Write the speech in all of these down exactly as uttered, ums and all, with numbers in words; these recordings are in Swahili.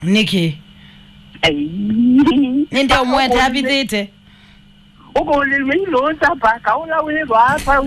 Niki. Ndio mweta abithite. Uko lilo sapa kaula wewe hapa.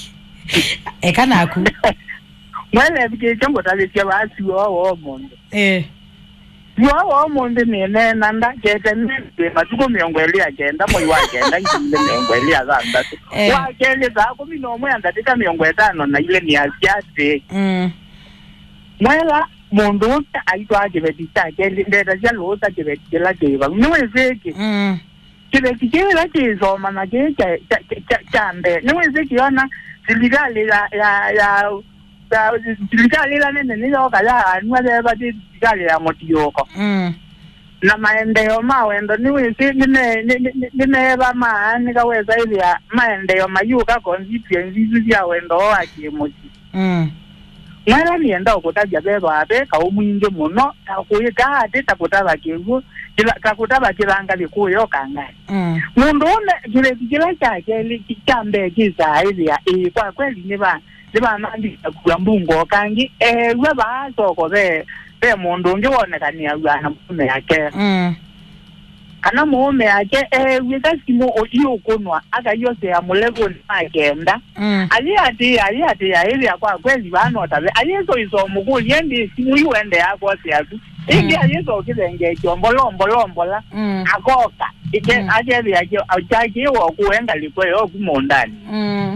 Ekana aku. Mwele bike chambo taletia basi wo mondo. Eh. Yo mondo nene nanda kete nende matuko miongweli agenda moyo wa agenda ngile miongweli azanda. Wa kele za ko bino mwe andatika miongwetano na ile ni asiate. Mm. Mwela mondo aitwa akebetisa kele ndeta jalo ta kebetela keba. Niwezeki. Mm. Kebetela kezo mana ke cha chambe. Niwezeki yana serikali ya ya ya serikali la nene ni yo kala anwele ba serikali ya motiyoko. Mm. Na maendeleo mawendo niwezi nime nime ba maani kaweza ile ya maendeleo mayuka constituency ya wendo wake moti. Mm. Mwala nienda okutabya beba abe ka omwinge muno akuyika ate takutaba kivu kila takutaba kilanga bikuyo kangai. Mm. Mundu one kile kila chake likambe kiza ile ya e kwa kweli ni ba ni ba mandi kulambungo kangi eh we ba soko be be mundu ngibonekania yana mume yake. Mm. Kana mume yake eh wikasimo oyo kunwa akayose ya mulego agenda. Mm. Ali ati ali ati ya ile kwa kweli bano tabe alizo izo muguli yendi simu yuende yako siazu. Ingi alizo kidenge chombolo mbolo mbola akoka ike aje yaje ajaje wo kuenda likwe yo kumondani. Mm.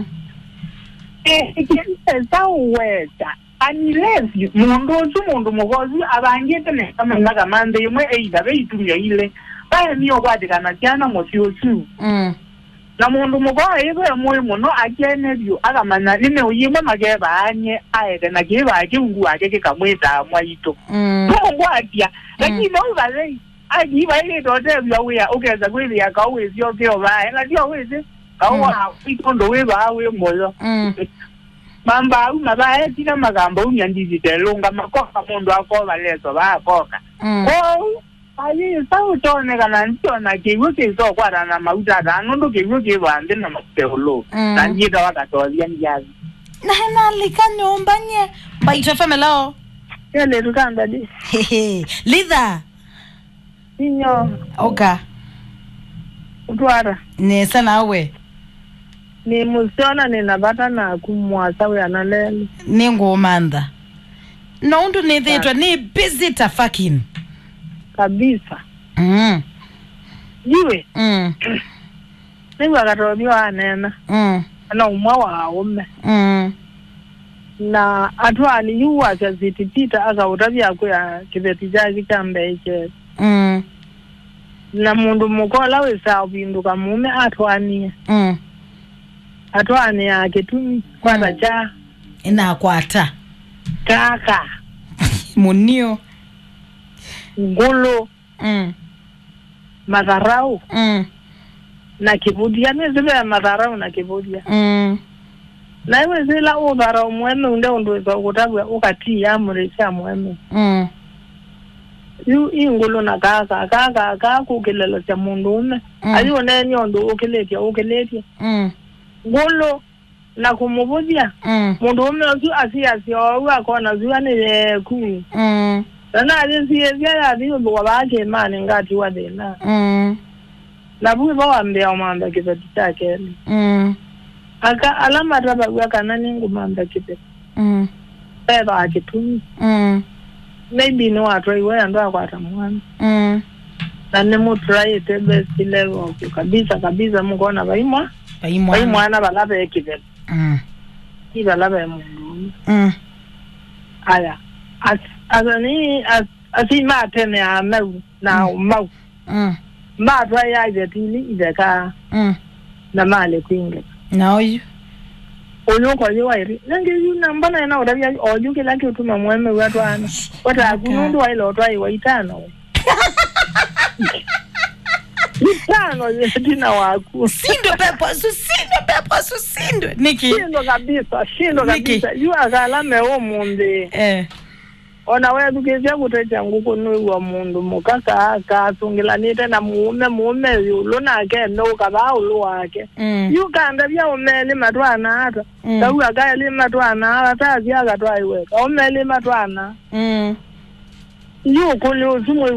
Eh ikisa uweza anilezi mundu tu mundu mugozi abangete ne kama ngaga mande imwe eida beitumya ile bae niyo kwatikana cyana mosyosu. Mm. Na mundu mugoa ibe moyo muno akene byo akamana nime uyimwe mageba anye aede na giba akingu akeke kamweta mwaito. Mm. Mungu atia lakini no bale agiba ile dote bya uya ukeza kwili yakawezi okyo bae na dio wezi kawa itondo weba awe moyo. Mm. Mamba u mabae tina magambo unyandizi telunga makoka mundu akoba leso bakoka. Mm. Ko ayi sautone kana ntona kiwuke zo kwara na mauta dano ndo kiwuke bande na mapelo nanjida wakatolia njazi na hena likanyomba nye baita famelo ele rukanda di lidha inyo oka utwara ne sana we ni musiona ninabata na kumwasa we analele ni ngomanda no ndo ni thitwa ni busy fucking kabisa. Mm. Jiwe. Mm. Niwa katobyo anena. Mm. Na umwa wa ume. Mm. Na atwani yuwa cha zitipita aka utabya kwa kibeti jaji kambe eche. Mm. Na mundu mukola wesa ubinduka mume atwani. Mm. Atwani yake tu kwata cha ina kwata kaka munio ngolo mm madharau mm na kibudia nezebe madharau na kibudia mm na iwe zila udharau mweme unde unduweza ukutabwa ukati ya murecha mweme mm yu ingolo na kaka kaka kaka ukilelo cha mundu ume mm. aliyo neni ondo ukeletia ukeletia mm ngolo na kumubudia mm. mundu ume osu asi asi owa akona zuwa ni yeku mm na alisi yezia ya diyo bwa bake mani ngati wade na mm na bui bawa mbea umamba kipeti chake mm aka alama raba kwa kanani ngumamba kipeti mm beba akitu mm maybe no atoi we ando akwata mwana mm na nemu try the best level kabisa kabisa mungona baimwa baimwa baimwa na balabe kipeti mm iba labe mundu mm aya as azani as asi matene a mau na mau mm ma try ya jetili ideka mm na male kwinge now you oyo kwa yo wairi nange yu namba na na odabya oyo kila kitu na mweme watu ana wata agunundu wa ile otwa iwa itano itano yetina waku sindo pepo su sindo pepo su sindo niki sindo kabisa sindo kabisa yu agala me o munde eh ona wewe dukezia kutetea nguko no wa mundu mukaka aka tungilanite na muume muume yulo na ke no kaba ulo wake mm. yu kanda bya umele matwana hata mm. tawu akaya le matwana hata zia gatwa iwe umele matwana mm yu kuli usumo